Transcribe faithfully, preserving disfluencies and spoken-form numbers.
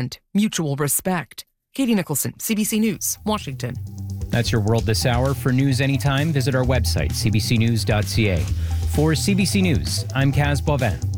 and mutual respect. Katie Nicholson, C B C News, Washington. That's your world this hour. For news anytime, visit our website, c b c news dot c a. For C B C News, I'm Kaz Bovin.